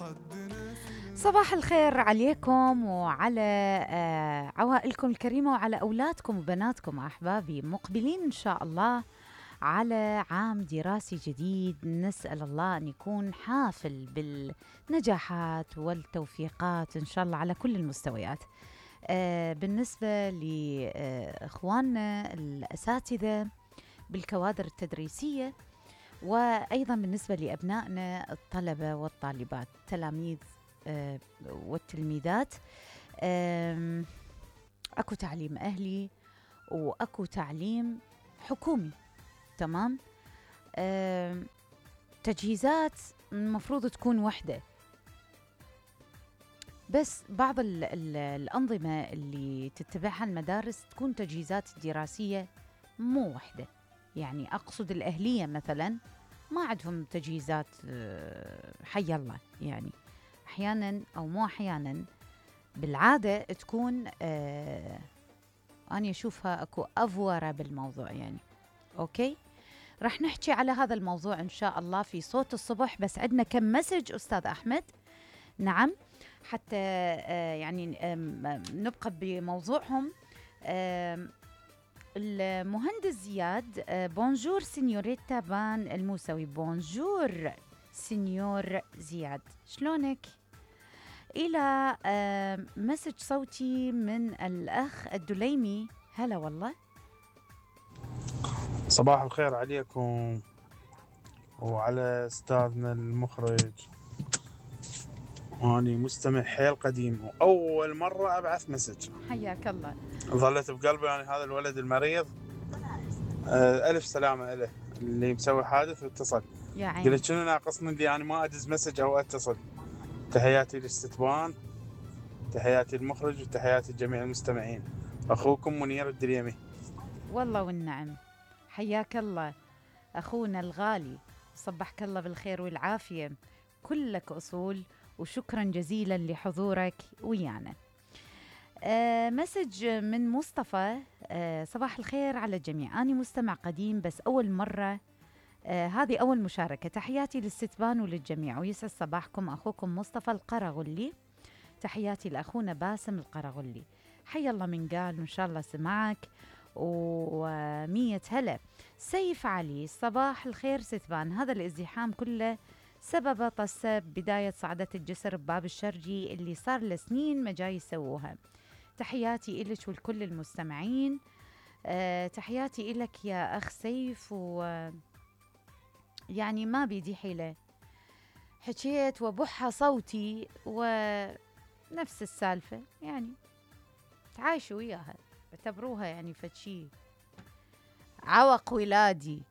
صباح الخير عليكم وعلى عوائلكم الكريمة وعلى أولادكم وبناتكم أحبابي، مقبلين إن شاء الله على عام دراسي جديد. نسأل الله أن يكون حافل بالنجاحات والتوفيقات إن شاء الله على كل المستويات. بالنسبة لإخواننا الأساتذة بالكوادر التدريسية، وأيضا بالنسبة لأبنائنا الطلبة والطالبات، التلاميذ والتلميذات. أكو تعليم أهلي وأكو تعليم حكومي، تمام. تجهيزات المفروض تكون وحدة، بس بعض الأنظمة اللي تتبعها المدارس تكون تجهيزات دراسية مو وحدة. يعني أقصد الأهلية مثلا ما عندهم تجهيزات، حي الله يعني أحيانا أو مو أحيانا، بالعادة تكون أنا أشوفها أكو أفورة بالموضوع يعني. أوكي، رح نحكي على هذا الموضوع إن شاء الله في صوت الصبح، بس عندنا كم مسج أستاذ أحمد. نعم، حتى يعني نبقى بموضوعهم. المهندس زياد، بونجور سينيوريتا بان الموسوي. بونجور سينيور زياد، شلونك؟ إلى مسج صوتي من الأخ الدليمي. هلا والله. صباح الخير عليكم وعلى أستاذنا المخرج. أنا مستمع حيل قديم وأول مرة أبعث مسج. حياك الله. ظلت بقلبي يعني هذا الولد المريض. ألف سلامة له اللي مسوي حادث واتصل. يا عيني. قلت شنو ناقصني اللي أنا ما أدز مسج أو أتصل. تحياتي للستبان، تحياتي المخرج، وتحياتي لجميع المستمعين. أخوكم منير الدريمي. والله والنعم، حياك الله أخونا الغالي، صبحك الله بالخير والعافية، كلك أصول، وشكرا جزيلا لحضورك ويانا. مسج من مصطفى. صباح الخير على الجميع، أنا مستمع قديم بس أول مرة، هذه أول مشاركة. تحياتي للستبان وللجميع ويسعد صباحكم. أخوكم مصطفى القرغلي. تحياتي لأخونا باسم القرغلي. حي الله من قال، وإن شاء الله سمعك ومية هلا. سيف علي، صباح الخير ستبان، هذا الازدحام كله سبب طسة بداية صعدة الجسر بباب الشرجي اللي صار لسنين ما جاي يسووها. تحياتي إلك ولكل المستمعين. تحياتي إلك يا أخ سيف، يعني ما بيدي حيلة، حكيت وبحة صوتي ونفس السالفة، يعني تعايشوا وياها، اعتبروها يعني فشي عوق ولادي.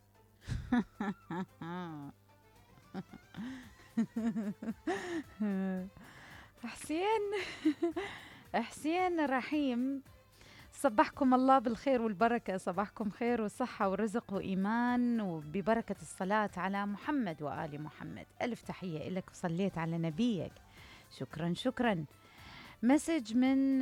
حسين حسين رحيم، صبحكم الله بالخير والبركة، صباحكم خير وصحة ورزق وإيمان وببركة الصلاة على محمد وآل محمد. ألف تحية لك، وصليت على نبيك. شكرا شكرا. مسج من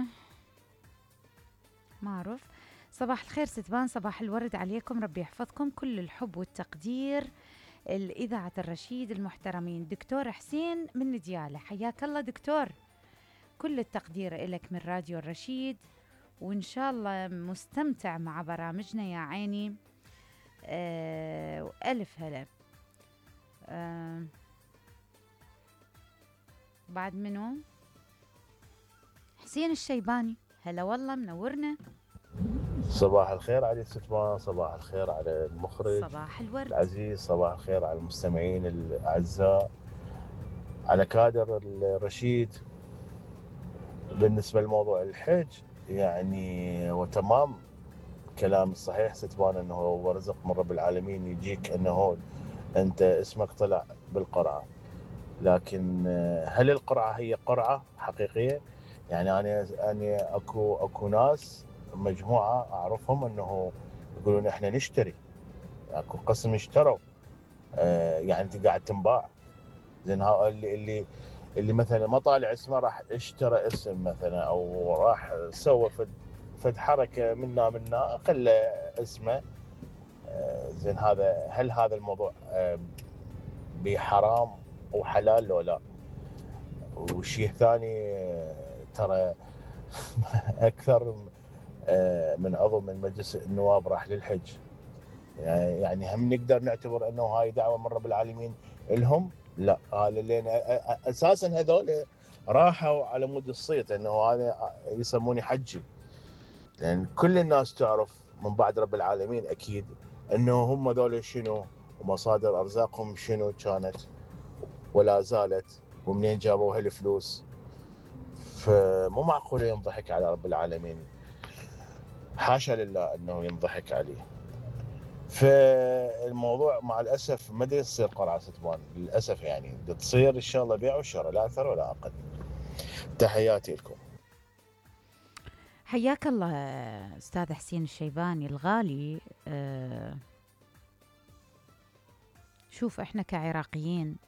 معروف. صباح الخير ستبان، صباح الورد عليكم، ربي يحفظكم، كل الحب والتقدير الإذاعة الرشيد المحترمين. دكتور حسين من ديالة، حياك الله دكتور، كل التقدير لك من راديو الرشيد، وإن شاء الله مستمتع مع برامجنا يا عيني. وألف هلا. بعد منو؟ حسين الشيباني، هلا والله منورنا. صباح الخير على الستبان، صباح الخير على المخرج صباح الورد العزيز، صباح الخير على المستمعين الأعزاء، على كادر الرشيد. بالنسبة لموضوع الحج يعني وتمام كلام الصحيح ستبان، أنه هو رزق من رب العالمين يجيك، أنه أنت اسمك طلع بالقرعة، لكن هل القرعة هي قرعة حقيقية؟ يعني أنا أكو ناس مجموعة أعرفهم أنه يقولون إحنا نشتري، اكو قسم اشتروا، يعني انت قاعد تنباع. زين اللي مثلا ما طالع اسمه راح اشترى اسم مثلا، او راح سوى فد حركه منا خلى اسمه. زين هل هذا الموضوع بحرام وحلال لو لا. وشيء ثاني ترى اكثر من عضو من مجلس النواب راح للحج، يعني هم نقدر نعتبر انه هاي دعوه من رب العالمين لهم؟ لا، هذا لان اساسا هذول راحوا على مود الصيت انه هذا يسموني حجي، لان كل الناس تعرف من بعد رب العالمين اكيد انه هم ذول شنو ومصادر ارزاقهم شنو كانت ولا زالت ومنين جابوا هالفلوس. فمو معقول ينضحك على رب العالمين، حاشا لله انه ينضحك عليه. فالموضوع مع الاسف ما يصير قرعه ستبان للاسف، يعني تصير ان شاء الله بيع وشراء لا اكثر ولا اقل. تحياتي لكم. حياك الله أستاذ حسين الشيباني الغالي. شوف إحنا كعراقيين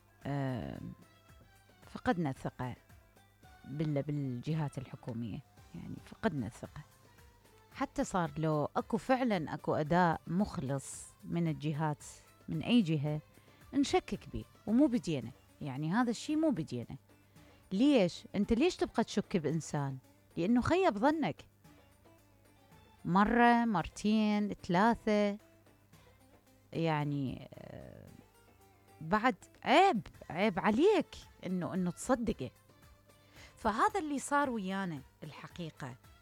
فقدنا الثقة بالجهات الحكومية، يعني فقدنا الثقة. حتى صار لو أكو فعلا أكو أداء مخلص من الجهات من أي جهة نشكك به، ومو بدينا، يعني هذا الشيء مو بدينا. ليش؟ أنت ليش تبقى تشك بإنسان؟ لأنه خيب ظنك مرة مرتين ثلاثة، يعني بعد عيب عليك إنه تصدقه. فهذا اللي صار ويانا الحقيقة.